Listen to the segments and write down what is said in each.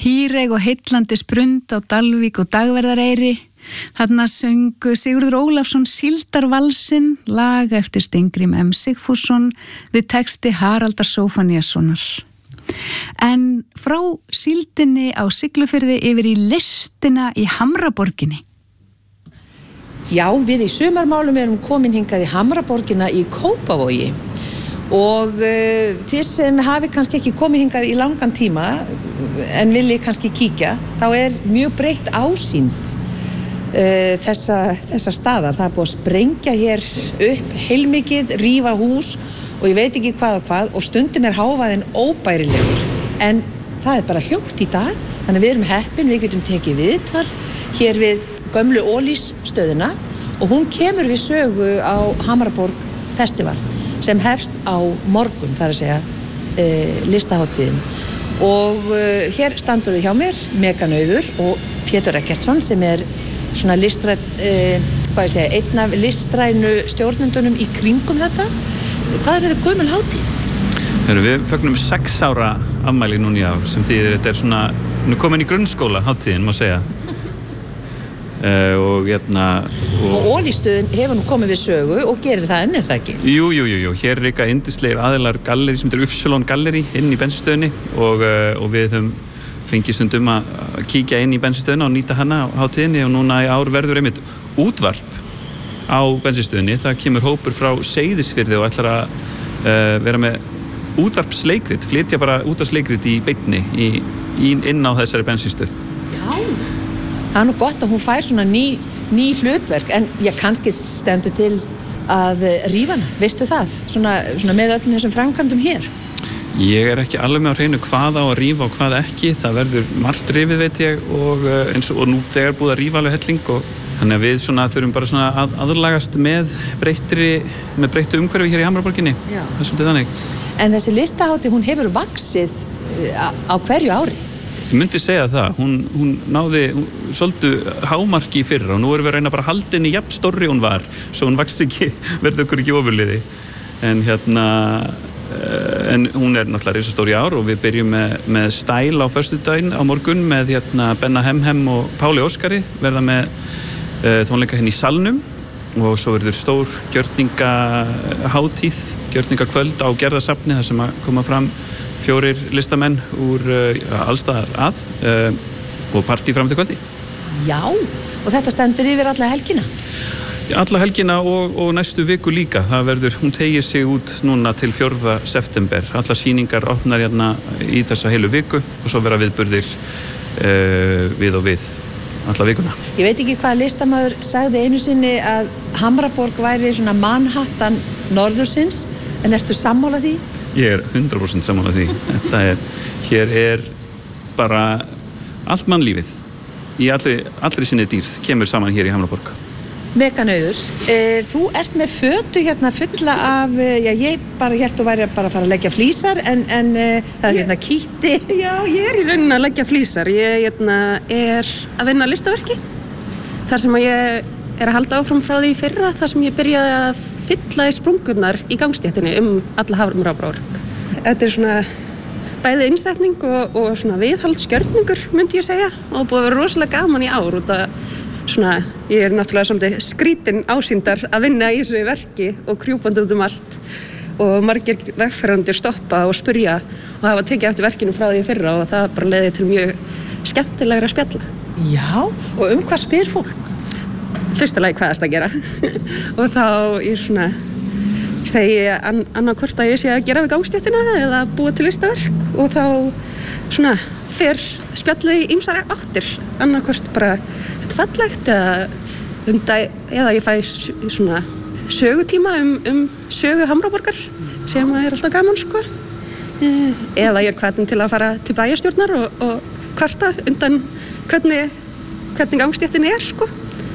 Hýreg og heillandi sprund á Dalvík og Dagverðareyri. Þarna söngu Sigurður Ólafsson Síldarvalsinn, lag eftir Steingrim M. Sigfússon við texti Haraldar Sófaníassonar. En frá síldinni á Siglufirði yfir í listina í Hamraborginni. Já, við í sumarmálum erum komin hingað í Hamraborgina í Kópavogi og þið sem hafi kannski ekki komið hingað í langan tíma en vilji kannski kíkja, þá er mjög breytt ásýnd þessa staðar. Það er búið að sprengja hér upp heilmikið, rífa hús og ég veit ekki hvað og hvað og stundum er hávaðinn óbærilegur en það er bara hljótt í dag, þannig við erum heppin, við getum tekið viðtal hér við gömlu Ólís-stöðina og hún kemur við sögu á Hamraborg Festival sem hefst á morgun, þar að segja listahátíðin og hér standuðu hjá mér Megan Auður og Pétur Eggertsson sem er svona einn af listrænu stjórnendunum í kringum þetta. Hvað er þetta gömul hátíð? Við fögnum 6 ára afmæli núna í ár sem þýðir þetta er svona, hún er komin í grunnskóla hátíðin, má segja. Og Ólísstöðin hefur nú komið við sögu og gerir það enn, er það ekki? Jú, hér er eitthvað yndislegir aðilar galleri sem er Ufsulon galleri inn í bensinstöðinni og við höfum fengið stundum að kíkja inn í bensinstöðina og nýta hana á hátíðinni og núna í ár verður einmitt útvarp á bensinstöðinni. Það kemur hópur frá Seyðisfirði og ætlar að vera með útvarpsleikrit, flytja bara útvarpsleikrit í beinni inn á þessari bensinstöð. Já, það er nú gott að hún fær svona ný hlutverk en ég kannski stendur til að rífa hana, veistu það? Svona með öllum þessum framkvæmdum hér. Ég er ekki alveg með á hreinu hvað á að rífa og hvað ekki. Það verður margt rifið, veit ég, og nú þegar búið að rífa alveg helling og þannig að við þurfum bara svona aðlagast með breyttu umhverfi hér í Hamraborginni. Já. Það er svolítið þannig. En þessi listahátíð, hún hefur vaxið á hverju ári? Ég myndi segja það. Hún náði svolítið hámarki í fyrra og nú erum við að reyna bara að halda henni jafn stórri hún var, svo hún vaxi ekki, verði okkur ekki ofurliði. En hún er náttúrulega risastór í ár og við byrjum með Stæl á föstudaginn á morgun með Benna Hemhem og Páli Óskari verða með tónleika henni í Salnum og svo verður stór gjörningahátíð, gjörningakvöld á Gerðarsafni þar sem að koma fram 4 listamenn úr allstaðar og partí fram til kvöldi. Já, og þetta stendur yfir alla helgina? Alla helgina og næstu viku líka. Það verður, hún tegir sig út núna til 4. september. Alla sýningar opnar hérna í þessa heilu viku og svo vera viðburðir við og við alla vikuna. Ég veit ekki hvað listamaður sagði einu sinni að Hamraborg væri svona Manhattan norðursins, en ertu sammála því? Ég er 100% sammála því. Hér er bara allt mannlífið í allri sinni dýrð kemur saman hér í Hamraborg. Megan Auður, þú ert með fötu hérna fulla af, ég bara hélt þú væri bara að fara að leggja flísar en það er hérna kítti. Já, ég er í rauninni að leggja flísar. Ég er að vinna listaverki. Þar sem að ég er að halda áfram frá því í fyrra, þar sem ég byrjaði að fylla í sprungurnar í gangstéttinni alla Hamraborg. Þetta er svona bæði innsetning og svona viðhaldsgjörningur, myndi ég segja, og búið að vera rosalega gaman í ár út að svona, ég er náttúrulega svolítið skrítin ásýndar að vinna í þessu verki og krjúpandi út allt og margir vegfarendur stoppa og spyrja og hafa tekið eftir verkinu frá því fyrra og það bara leiði til mjög skemmtilegra spjalla. Já, og hvað spyr fólk? Fyrsta lagi hvað ertu að gera og þá ég svona segi annarkvort að ég sé að gera við gangstéttina eða búa til listaverk og þá svona fer spjallið í ýmsar áttir, annarkvort bara þetta fallegt eða ég fæ svona sögutíma sögu Hamraborgar sem er alltaf gaman sko eða ég er hvatin til að fara til bæjarstjórnar og kvarta undan hvernig gangstéttin er sko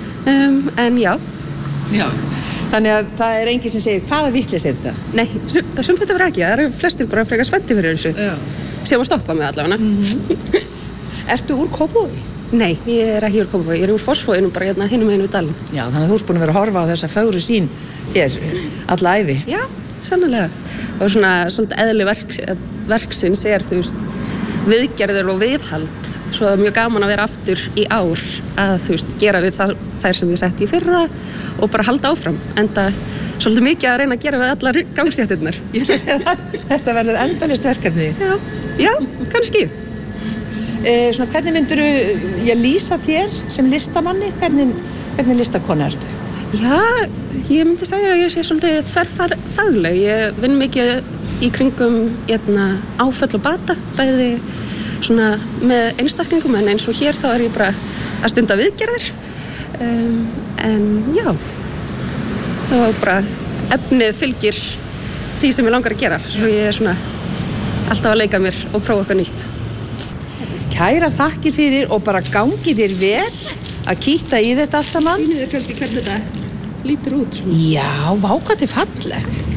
en já. Þannig að það er enginn sem segir hvaða vitleys er þetta? Nei, sem þetta verður ekki, það eru flestir bara frekar spenntir fyrir þessu sem að stoppa mig allavega. Ertu úr Kópavogi? Nei, ég er ekki úr Kópavogi, ég er úr Fossvoginum bara hérna hinum megin við dalinn. Já, þannig að þú ert búin að vera að horfa á þessa fögru sýn hér alla ævi. Já, sannarlega. Og svona svolítið eðli verksins er, þú veist, viðgerðir og viðhald, svo það er mjög gaman að vera aftur í ár að þú veist, gera við þær sem ég setti í fyrra og bara halda áfram, enda svolítið mikið að reyna að gera við allar gangstéttirnar. Ég ætla að segja það, þetta verður endalaust verkefni. Já, kannski. Svona, hvernig myndirðu ég lýsa þér sem listamanni? Hvernig listakona ertu? Já, ég myndi segja að ég sé svolítið þverfagleg. Ég vinn mikið í kringum áföll og bata, bæði svona með einstaklingum, en eins og hér þá er ég bara að stunda viðgerðir. En já, það var bara efnið fylgir því sem ég langar að gera, svo ég er svona alltaf að leika mér og prófa eitthvað nýtt. Kærar þakkir fyrir og bara gangi þér vel að kýta í þetta allt saman. Sýnir þér kannski hvernig þetta lítur út. Já, vá hvað þetta er fallegt.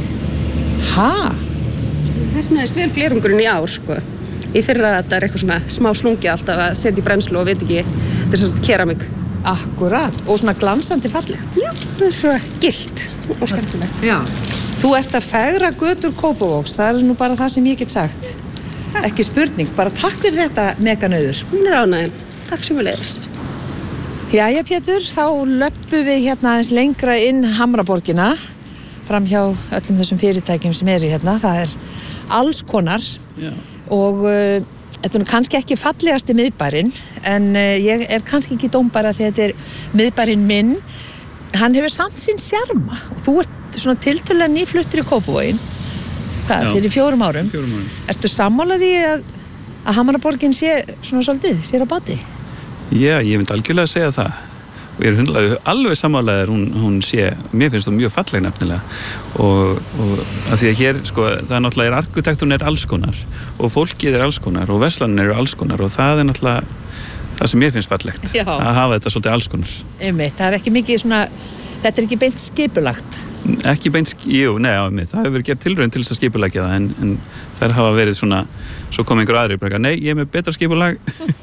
Hernaðist vel glerungurinn í ár, sko. Í fyrra þetta er eitthvað svona smá slungi alltaf að setja í brennslu og veit ekki, þetta er svona keramik. Akkurat, og svona glansandi fallegt. Já, það er svona gilt og skemmtilegt. Já. Þú ert að fegra götur Kópavogs, það er nú bara það sem ég get sagt. Ekki spurning, bara takk fyrir þetta meganauður. Mín er ánægin, takk sem við leiðis. Jæja Pétur, þá löppum við hérna aðeins lengra inn Hamraborgina, fram hjá öllum þessum fyrirtækjum sem eru hérna, það er alls konar. Já. Og þetta er nú kannski ekki fallegasti miðbærinn, en ég er kannski ekki dómbara því þetta er miðbærinn minn. Hann hefur samt sinn sjarma og þú ert svona tiltölulega nýfluttur í Kópavoginn. Hvað, fyrir 4 árum? 4 árum. Ertu sammála því að Hamraborgin sé svona svolítið, sér á báti? Já, ég myndi algjörlega að segja það. Og ég er alveg sammálaður, hún sé, mér finnst það mjög falleg nefnilega. Og að því að hér, sko, það er náttúrulega, arkitektúrin er alls konar og fólkið er alls konar og verslanir eru alls konar og það er náttúrulega það sem mér finnst fallegt. Já. Að hafa þetta svolítið alls konar. Einmitt, það er ekki mikið svona, þetta er ekki beint skipulagt. Ekki beint, það hefur verið gert tilraun til þess að skipulækja það en þær hafa verið svona, svo kom einhver aðri bara, nei, ég er með betra skipulag.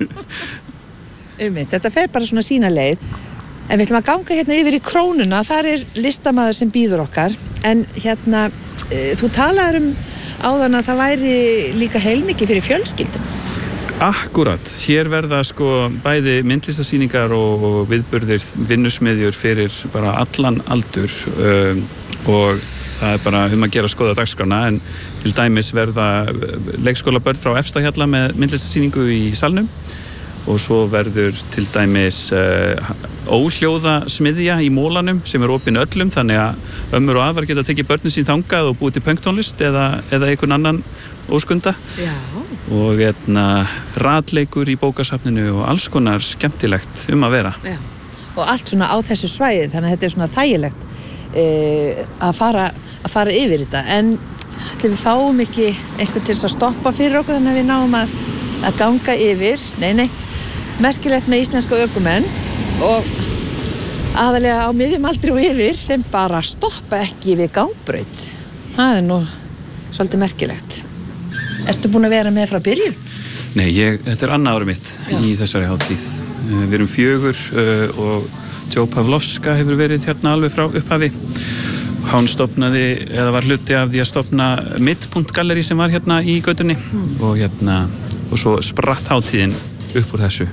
Þetta fer bara svona sína leið. En við ætlum að ganga hérna yfir í Krónuna, þar er listamaður sem býður okkar. En hérna, þú talaður áðan að það væri líka heilmikið fyrir fjölskylduna. Akkurat, hér verða sko bæði myndlistasýningar og viðburðir, vinnusmiðjur fyrir bara allan aldur og það er bara að gera skoða dagskrána en til dæmis verða leikskólabörn frá Efstahjalla með myndlistasýningu í salnum og svo verður til dæmis óhljóðasmiðja í Mólanum sem er opin öllum þannig að ömmur og afar geta tekið börnin sín þangað og búið til pönktónlist eða einhvern annan óskunda. Já. Og ratleikur í bókasafninu og alls konar skemmtilegt að vera. Já. Og allt svona á þessu svæði þannig að þetta er svona þægilegt að fara yfir þetta en ætli við fáum ekki eitthvað til þess að stoppa fyrir okkur þannig að við náum að ganga yfir merkilegt með íslenska ökumenn og aðalega á miðjum aldri og yfir sem bara stoppa ekki við gangbraut það er nú svolítið merkilegt. Ertu búin að vera með frá byrjun? Nei, þetta er annað árið mitt í þessari hátíð. Við erum 4 og Joe Pavlovska hefur verið hérna alveg frá upphafi. Hann stofnaði, eða var hluti af því að stofna Midpunkt gallerí sem var hérna í götunni og svo spratt hátíðin upp úr þessu.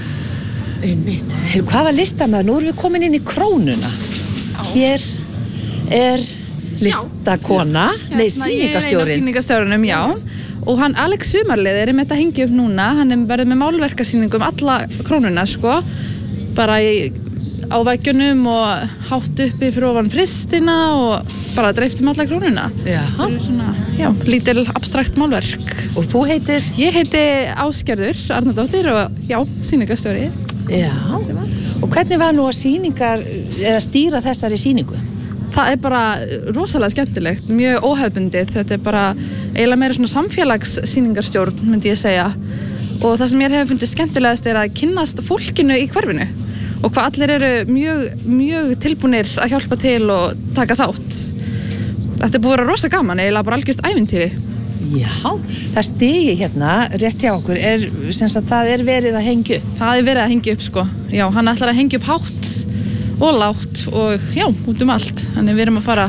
Hvaða listamaður? Nú erum við komin inn í Krónuna. Hér er listakona, sýningarstjórinn. Sýningarstjórunum, já. Og hann Alex Sumarlið er með þetta að hengja upp núna. Hann er verið með málverkasýningum alla Krónuna, sko. Bara á veggjunum og hátt uppi fyrir ofan fristina og bara dreift alla Krónuna. Já. Svona, lítil abstrakt málverk. Og þú heitir? Ég heiti Ásgerður Arnardóttir og sýningarstjóri. Já. Og hvernig var nú að stýra þessari sýningu? Það er bara rosalega skemmtilegt, mjög óhefbundið. Þetta er bara eiginlega meira svona samfélagssýningarstjórn, myndi ég segja. Og það sem mér hefur fundið skemmtilegast er að kynnast fólkinu í hverfinu og hvað allir eru mjög tilbúnir að hjálpa til og taka þátt. Þetta er búið að vera rosa gaman, eiginlega bara algjört ævintýri. Já, það stigi hérna rétt hjá okkur það er verið að hengja upp. Það er verið að hengja upp, sko. Já, hann ætlar að hengja upp hátt og lágt og út allt. Þannig við erum að fara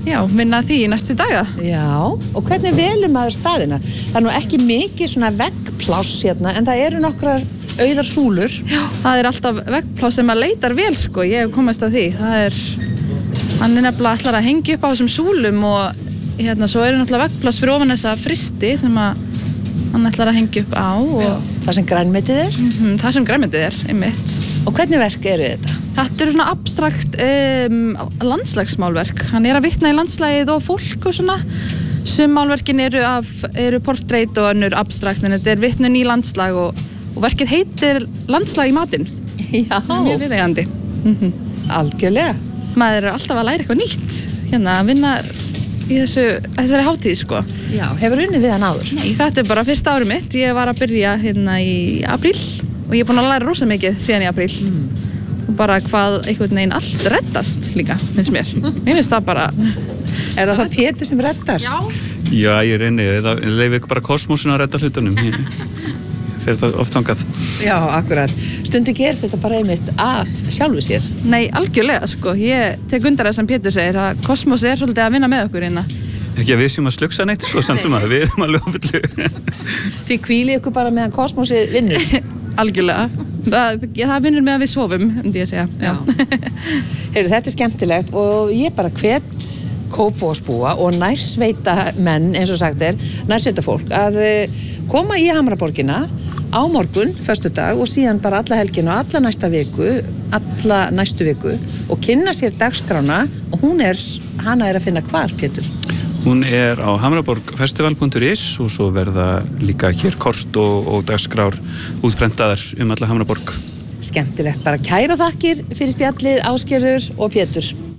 vinna því í næstu daga. Já, og hvernig velum maður staðina? Það nú ekki mikið svona veggpláss hérna, en það eru nokkrar auðar súlur. Já, það alltaf veggpláss sem maður leitar vel, sko. Ég hef komist að því. Hann nefnilega ætlar að hengja upp á þessum súlum og svo eru náttúrulega veggpláss fyrir ofan þessa fristi sem hann ætlar að hengja upp á. Það sem grænmetið Það sem grænmetið einmitt. Og hvernig verk eru þetta? Þetta svona abstrakt landslagsmálverk. Hann að vitna í landslagið og fólk og svona. Sum málverkin eru portreit og önnur abstrakt, en þetta vitnun í landslag og verkið heitir Landslag í matinn. Já. Mjög viðeigandi. Algjörlega. Maður alltaf að læra eitthvað nýtt. Að vinna í þessari hátíð, sko. Já, hefur unnið við hann áður? Nei, þetta bara fyrsta árið mitt. Ég var að byrja í apríl og ég búin að læra rosa mikið síðan í apríl. Og bara hvað einhvern veginn allt reddast líka, finnst mér. Mér finnst það bara... Er það Pétur sem reddar? Já, ég reyni. Það leif ekki bara kosmosin að redda hlutunum. Ég fer það oft þangað. Já, akkurat. Stundu gerist þetta bara einmitt af sjálfu sér. Nei, algjörlega, sko. Ég tek undir það sem Pétur segir, að kosmos svolítið að vinna með okkur hérna. Ekki að við séum að slugsa neitt, sko, samt sem að við erum alveg á fullu. Þið hvílið ykkur bara meðan kosmosið vinnur. Algjörlega. Það vinnur með að við sofum, ég að segja. Já. Heyrðu, þetta skemmtilegt og ég bara hvet Kópavogsbúa og nærsveita menn, eins og sagt nærsveita fólk, að koma í Hamraborgina á morgun, föstudag, og síðan bara alla helgina og alla næstu viku og kynna sér dagskrána og hana að finna hvar, Pétur? Hún á hamraborgfestival.is og svo verða líka hér kort og dagskrár útprentaðar alla Hamraborg. Skemmtilegt, bara kæra þakkir fyrir spjallið, Ásgerður og Pétur.